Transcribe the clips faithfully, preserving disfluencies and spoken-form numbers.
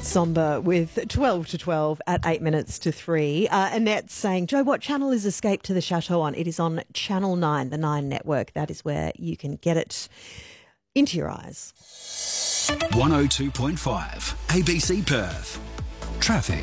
Somber with twelve to twelve at eight minutes to three. Uh, Annette saying, Joe, what channel is Escape to the Chateau on? It is on Channel nine, the Nine Network. That is where you can get it into your eyes. one oh two point five A B C Perth. Traffic.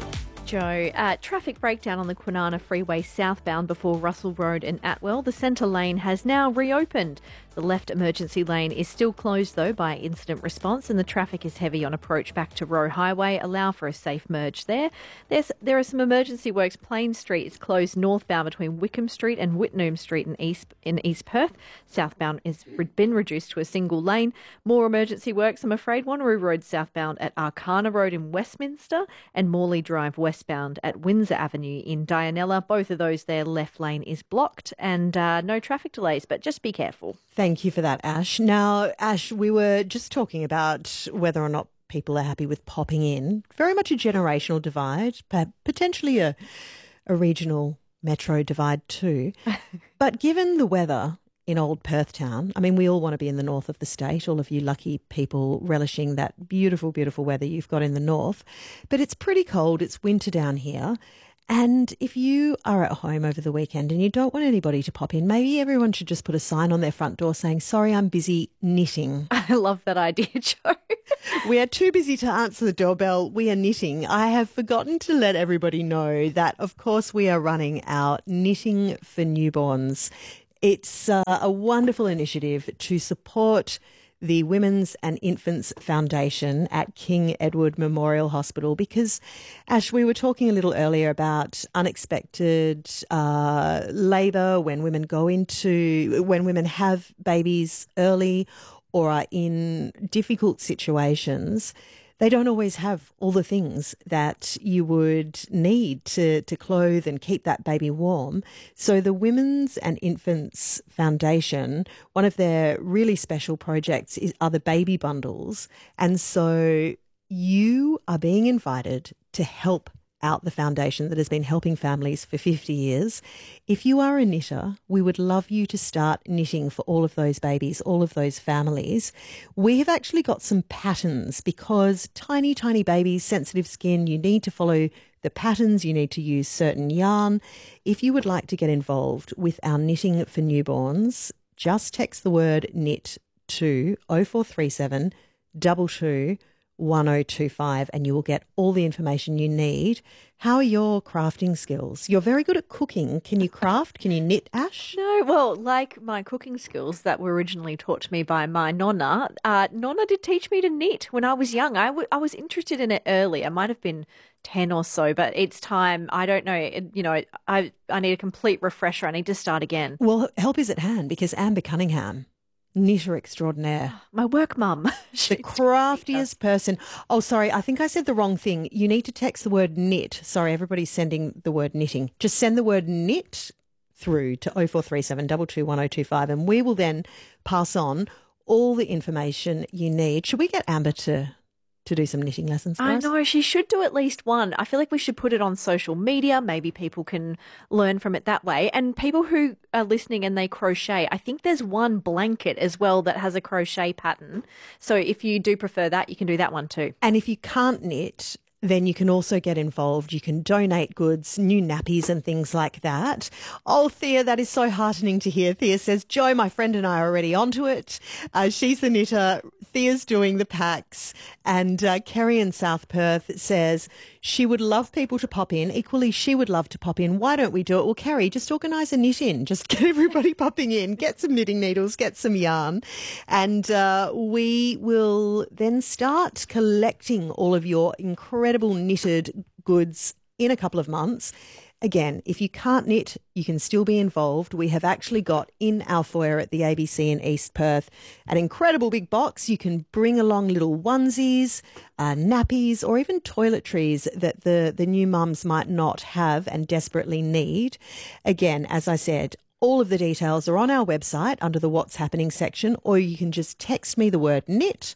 Joe, uh, traffic breakdown on the Kwinana Freeway southbound before Russell Road and Atwell. The centre lane has now reopened. The left emergency lane is still closed, though, by incident response, and the traffic is heavy on approach back to Roe Highway. Allow for a safe merge there. There's, there are some emergency works. Plain Street is closed northbound between Wickham Street and Whitnome Street in East, in East Perth. Southbound has been reduced to a single lane. More emergency works, I'm afraid. Wanneroo Road southbound at Arcana Road in Westminster and Morley Drive westbound at Windsor Avenue in Dianella. Both of those, their left lane is blocked and uh, no traffic delays, but just be careful. Thank you for that, Ash. Now, Ash, we were just talking about whether or not people are happy with popping in. Very much a generational divide, but potentially a, a regional metro divide too. But given the weather in old Perth town, I mean, we all want to be in the north of the state, all of you lucky people relishing that beautiful, beautiful weather you've got in the north. But it's pretty cold. It's winter down here. And if you are at home over the weekend and you don't want anybody to pop in, maybe everyone should just put a sign on their front door saying, sorry, I'm busy knitting. I love that idea, Joe. We are too busy to answer the doorbell. We are knitting. I have forgotten to let everybody know that, of course, we are running our Knitting for Newborns. It's uh, a wonderful initiative to support the Women's and Infants Foundation at King Edward Memorial Hospital because, Ash, we were talking a little earlier about unexpected uh, labour when women go into, when women have babies early or are in difficult situations. They don't always have all the things that you would need to, to clothe and keep that baby warm. So the Women's and Infants Foundation, one of their really special projects is are the baby bundles. And so you are being invited to help out the foundation that has been helping families for fifty years. If you are a knitter, we would love you to start knitting for all of those babies, all of those families. We have actually got some patterns because tiny, tiny babies, sensitive skin, you need to follow the patterns, you need to use certain yarn. If you would like to get involved with our Knitting for Newborns, just text the word knit to oh four three seven, two two, one oh two five and you will get all the information you need. How are your crafting skills? You're very good at cooking. Can you craft? Can you knit, Ash? No, well, like my cooking skills that were originally taught to me by my nonna, uh, nonna did teach me to knit when I was young. I, w- I was interested in it early. I might have been ten or so, but it's time. I don't know. It, you know, I, I need a complete refresher. I need to start again. Well, help is at hand because Amber Cunningham, knitter extraordinaire. My work mum. The craftiest person. Oh, sorry, I think I said the wrong thing. You need to text the word knit. Sorry, everybody's sending the word knitting. Just send the word knit through to oh four three seven, two two, one oh two five and we will then pass on all the information you need. Should we get Amber to... to do some knitting lessons for I us? know, she should do at least one. I feel like we should put it on social media. Maybe people can learn from it that way. And people who are listening and they crochet, I think there's one blanket as well that has a crochet pattern. So if you do prefer that, you can do that one too. And if you can't knit, then you can also get involved. You can donate goods, new nappies and things like that. Oh, Thea, that is so heartening to hear. Thea says, Joe, my friend and I are already onto it. Uh, she's the knitter. Thea's doing the packs. And uh, Kerry in South Perth says she would love people to pop in. Equally, she would love to pop in. Why don't we do it? Well, Kerry, just organise a knit in. Just get everybody popping in. Get some knitting needles, get some yarn. And uh, we will then start collecting all of your incredible knitted goods in a couple of months. Again, if you can't knit, you can still be involved. We have actually got in our foyer at the A B C in East Perth an incredible big box. You can bring along little onesies, uh, nappies, or even toiletries that the, the new mums might not have and desperately need. Again, as I said, all of the details are on our website under the What's Happening section, or you can just text me the word knit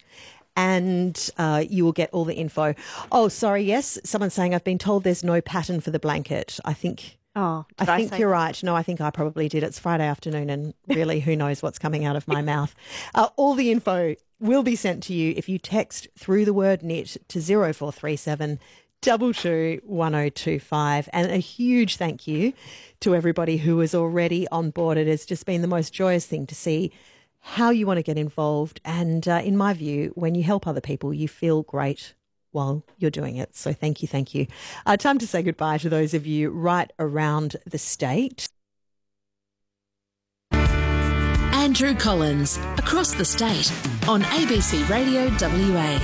and uh, you will get all the info. Oh, sorry, yes, someone's saying I've been told there's no pattern for the blanket. I think Oh, I did I think say you're that? right. No, I think I probably did. It's Friday afternoon and really who knows what's coming out of my mouth. Uh, all the info will be sent to you if you text through the word knit to zero four three seven two two one oh two five. And a huge thank you to everybody who is already on board. It has just been the most joyous thing to see how you want to get involved. And uh, in my view, when you help other people, you feel great while you're doing it. So thank you, thank you. Uh, time to say goodbye to those of you right around the state. Andrew Collins, across the state on A B C Radio W A.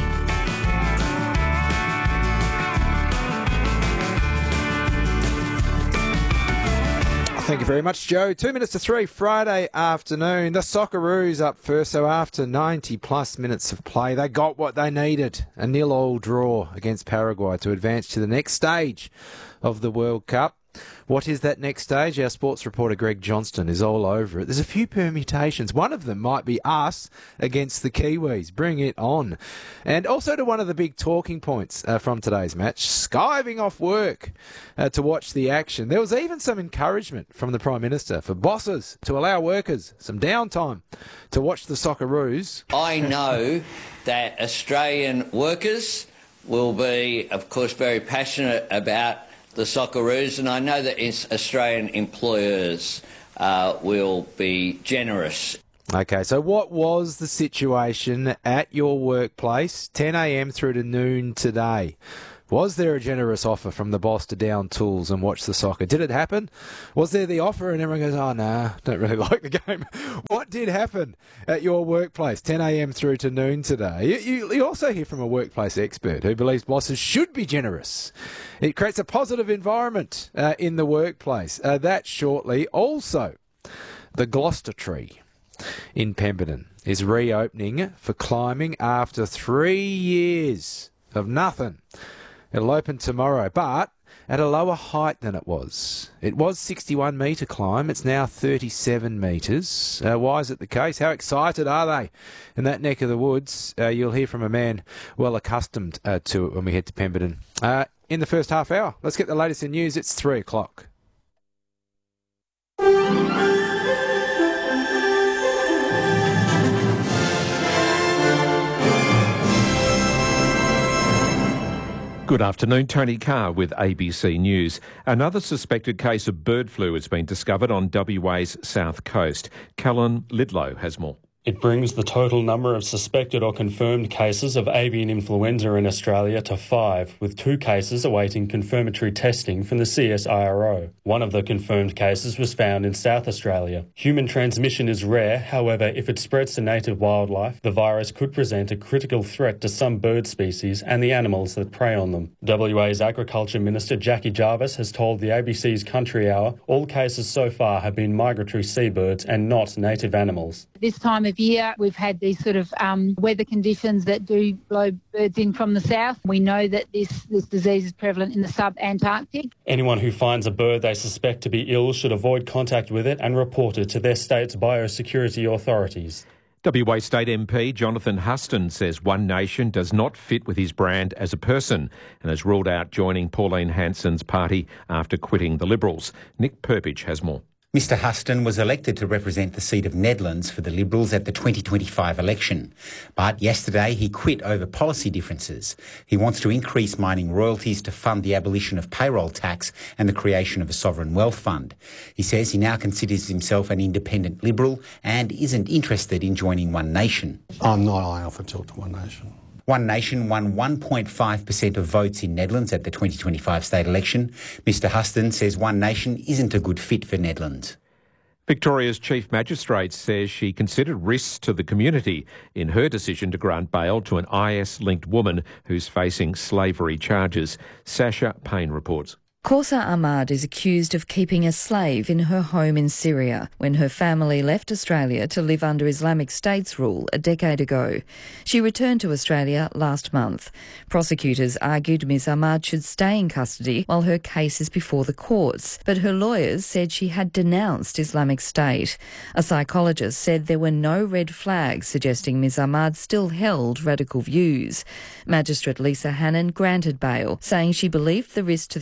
Thank you very much, Joe. Two minutes to three, Friday afternoon. The Socceroos up first, so after ninety plus minutes of play, they got what they needed. A nil-all draw against Paraguay to advance to the next stage of the World Cup. What is that next stage? Our sports reporter Greg Johnston is all over it. There's a few permutations. One of them might be us against the Kiwis. Bring it on. And also to one of the big talking points uh, from today's match, skiving off work uh, to watch the action. There was even some encouragement from the Prime Minister for bosses to allow workers some downtime to watch the Socceroos. I know that Australian workers will be, of course, very passionate about the Socceroos, and I know that Australian employers uh, will be generous. Okay, so what was the situation at your workplace ten a.m. through to noon today? Was there a generous offer from the boss to down tools and watch the soccer? Did it happen? Was there the offer and everyone goes, oh, nah, don't really like the game? What did happen at your workplace ten a.m. through to noon today? You, you, you also hear from a workplace expert who believes bosses should be generous. It creates a positive environment uh, in the workplace. Uh, that shortly. Also, the Gloucester Tree in Pemberton is reopening for climbing after three years of nothing. It'll open tomorrow, but at a lower height than it was. It was sixty-one metre climb. It's now thirty-seven metres. Uh, why is it the case? How excited are they in that neck of the woods? Uh, you'll hear from a man well accustomed uh, to it when we head to Pemberton uh, in the first half hour. Let's get the latest in news. It's three o'clock. Good afternoon, Tony Carr with A B C News. Another suspected case of bird flu has been discovered on W A's south coast. Callan Lidlow has more. It brings the total number of suspected or confirmed cases of avian influenza in Australia to five, with two cases awaiting confirmatory testing from the C S I R O. One of the confirmed cases was found in South Australia. Human transmission is rare, however, if it spreads to native wildlife, the virus could present a critical threat to some bird species and the animals that prey on them. W A's Agriculture Minister Jackie Jarvis has told the A B C's Country Hour all cases so far have been migratory seabirds and not native animals. This time of year, we've had these sort of um, weather conditions that do blow birds in from the south. We know that this, this disease is prevalent in the sub-Antarctic. Anyone who finds a bird they suspect to be ill should avoid contact with it and report it to their state's biosecurity authorities. W A State M P Jonathan Huston says One Nation does not fit with his brand as a person and has ruled out joining Pauline Hanson's party after quitting the Liberals. Nick Perpich has more. Mister Huston was elected to represent the seat of Nedlands for the Liberals at the twenty twenty-five election. But yesterday he quit over policy differences. He wants to increase mining royalties to fund the abolition of payroll tax and the creation of a sovereign wealth fund. He says he now considers himself an independent Liberal and isn't interested in joining One Nation. I'm not eyeing off at all to One Nation. One Nation won one point five percent of votes in Nedlands at the twenty twenty-five state election. Mister Huston says One Nation isn't a good fit for Nedlands. Victoria's Chief Magistrate says she considered risks to the community in her decision to grant bail to an I S-linked woman who's facing slavery charges. Sasha Payne reports. Kausa Ahmad is accused of keeping a slave in her home in Syria when her family left Australia to live under Islamic State's rule a decade ago. She returned to Australia last month. Prosecutors argued Miz Ahmad should stay in custody while her case is before the courts, but her lawyers said she had denounced Islamic State. A psychologist said there were no red flags suggesting Miz Ahmad still held radical views. Magistrate Lisa Hannon granted bail, saying she believed the risk to the community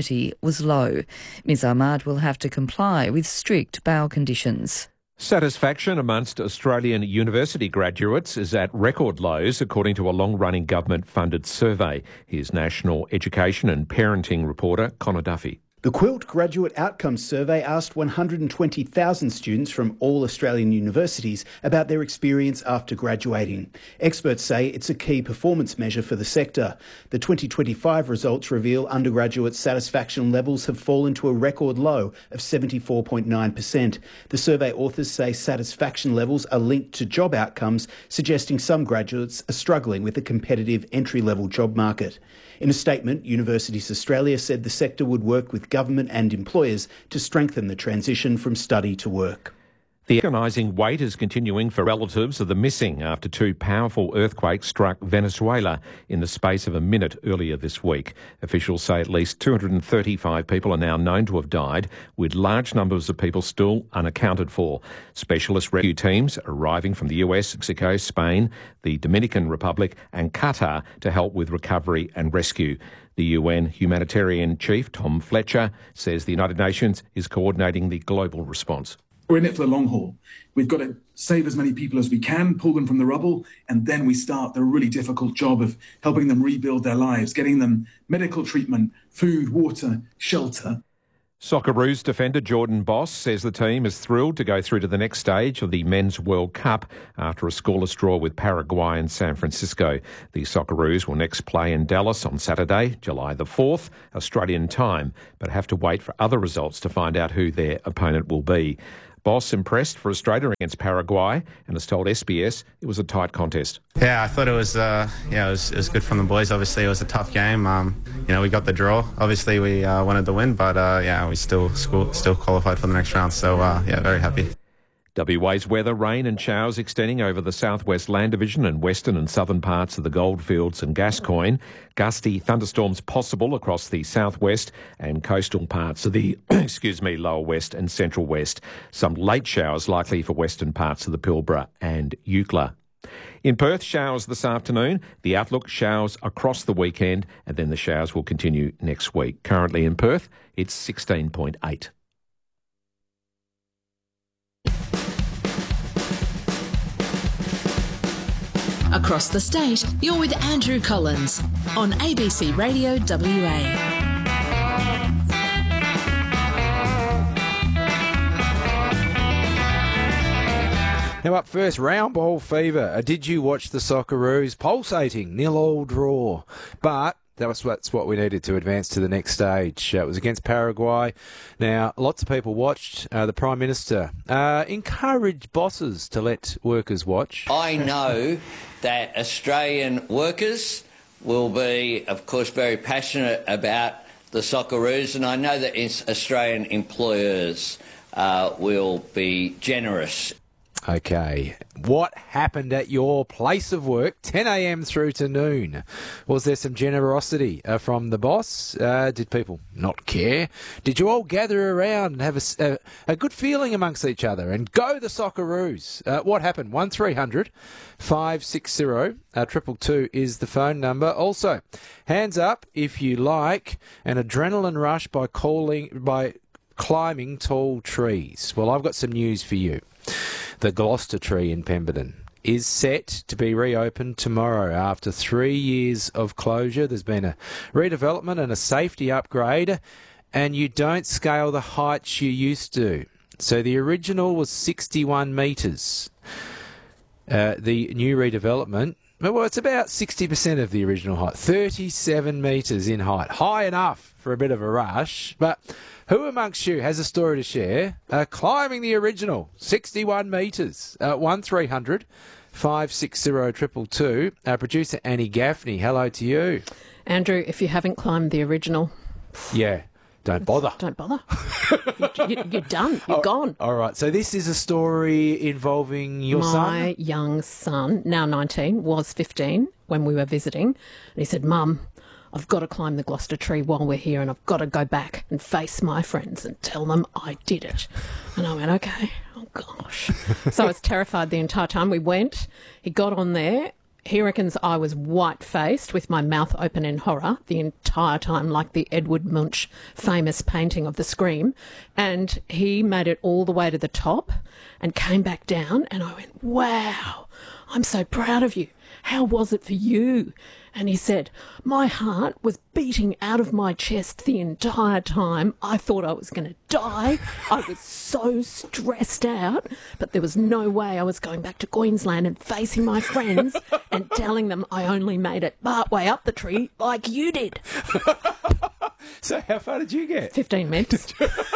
community was low. Ms Ahmad will have to comply with strict bail conditions. Satisfaction amongst Australian university graduates is at record lows, according to a long-running government-funded survey. Here's National Education and Parenting reporter Connor Duffy. The Quilt Graduate Outcomes Survey asked one hundred twenty thousand students from all Australian universities about their experience after graduating. Experts say it's a key performance measure for the sector. The twenty twenty-five results reveal undergraduate satisfaction levels have fallen to a record low of seventy-four point nine percent. The survey authors say satisfaction levels are linked to job outcomes, suggesting some graduates are struggling with a competitive entry-level job market. In a statement, Universities Australia said the sector would work with government and employers to strengthen the transition from study to work. The agonising wait is continuing for relatives of the missing after two powerful earthquakes struck Venezuela in the space of a minute earlier this week. Officials say at least two hundred thirty-five people are now known to have died, with large numbers of people still unaccounted for. Specialist rescue teams arriving from the U S, Mexico, Spain, the Dominican Republic and Qatar to help with recovery and rescue. The U N humanitarian chief, Tom Fletcher, says the United Nations is coordinating the global response. We're in it for the long haul. We've got to save as many people as we can, pull them from the rubble, and then we start the really difficult job of helping them rebuild their lives, getting them medical treatment, food, water, shelter. Socceroos defender Jordan Boss says the team is thrilled to go through to the next stage of the Men's World Cup after a scoreless draw with Paraguay and San Francisco. The Socceroos will next play in Dallas on Saturday, July the fourth, Australian time, but have to wait for other results to find out who their opponent will be. Boss impressed for Australia against Paraguay and has told S B S it was a tight contest. Yeah, I thought it was, uh, yeah, it was, it was good from the boys. Obviously, it was a tough game. Um, you know, we got the draw. Obviously, we uh, wanted the win, but uh, yeah, we still school, still qualified for the next round. So uh, yeah, very happy. W A's weather, rain and showers extending over the southwest land division and western and southern parts of the Goldfields and Gascoyne. Gusty thunderstorms possible across the southwest and coastal parts of the, excuse me, lower west and central west. Some late showers likely for western parts of the Pilbara and Eucla. In Perth, showers this afternoon. The outlook, showers across the weekend, and then the showers will continue next week. Currently in Perth, it's sixteen point eight. Across the state, you're with Andrew Collins on A B C Radio W A. Now up first, round ball fever. Uh, did you watch the Socceroos? Pulsating, nil-all draw. But that was that's what we needed to advance to the next stage. Uh, it was against Paraguay. Now, lots of people watched. Uh, the Prime Minister uh, encouraged bosses to let workers watch. I know that Australian workers will be, of course, very passionate about the Socceroos, and I know that Australian employers uh, will be generous. Okay. What happened at your place of work, ten a m through to noon? Was there some generosity uh, from the boss? Uh, did people not care? Did you all gather around and have a, a, a good feeling amongst each other and go the Socceroos? Uh, what happened? one three hundred five six zero uh, triple two is the phone number. Also, hands up if you like an adrenaline rush by calling by climbing tall trees. Well, I've got some news for you. The Gloucester tree in Pemberton is set to be reopened tomorrow after three years of closure. There's been a redevelopment and a safety upgrade, and you don't scale the heights you used to. So the original was sixty-one metres. Uh, the new redevelopment, well, it's about sixty percent of the original height, thirty-seven metres in height. High enough for a bit of a rush, but who amongst you has a story to share? Uh, climbing the original, sixty-one metres, uh, one three hundred five six zero triple two. Uh, producer Annie Gaffney, hello to you. Andrew, if you haven't climbed the original... Yeah, don't bother. Don't bother. you, you're done. You're oh, gone. All right, so this is a story involving your My son? My young son, now nineteen, was fifteen when we were visiting. And he said, Mum, I've got to climb the Gloucester tree while we're here, and I've got to go back and face my friends and tell them I did it. And I went, okay. Oh, gosh. So I was terrified the entire time. We went. He got on there. he reckons I was white-faced with my mouth open in horror the entire time, like the Edward Munch famous painting of the Scream. And he made it all the way to the top and came back down, and I went, wow, I'm so proud of you. How was it for you? And he said, my heart was beating out of my chest the entire time. I thought I was going to die. I was so stressed out, but there was no way I was going back to Queensland and facing my friends and telling them I only made it part way up the tree like you did. So how far did you get? fifteen minutes.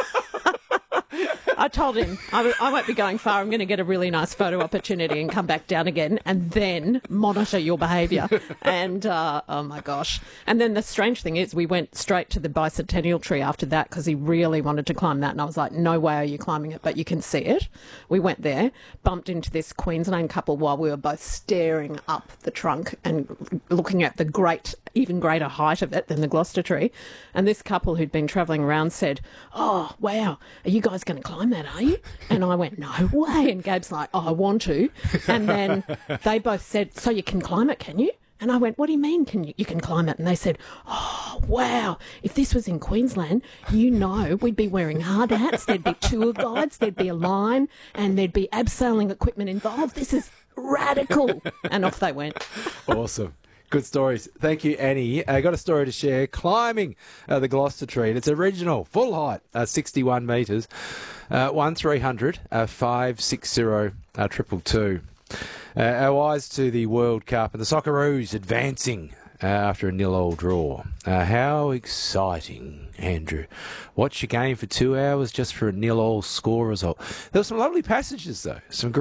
I told him, I, w- I won't be going far. I'm going to get a really nice photo opportunity and come back down again and then monitor your behaviour. And, uh, oh my gosh. And then the strange thing is we went straight to the bicentennial tree after that because he really wanted to climb that. And I was like, no way are you climbing it, but you can see it. We went there, bumped into this Queensland couple while we were both staring up the trunk and looking at the great, even greater height of it than the Gloucester tree. And this couple who'd been travelling around said, oh, wow, are you guys going to climb that, are you? And I went, no way. And Gabe's like, oh, I want to. And then they both said, so you can climb it, can you? And I went, what do you mean can you, you can climb it? And they said, oh, wow, if this was in Queensland, you know, we'd be wearing hard hats, there'd be tour guides, there'd be a line, and there'd be abseiling equipment involved. This is radical. And off they went. Awesome. Good stories. Thank you, Annie. I uh, got a story to share. Climbing uh, the Gloucester tree. And it's original, full height, uh, sixty-one metres. Uh, one three hundred five six zero triple two. Uh, our eyes to the World Cup and the Socceroos advancing uh, after a nil-all draw. Uh, how exciting, Andrew. Watch your game for two hours just for a nil-all score result. There were some lovely passages, though. Some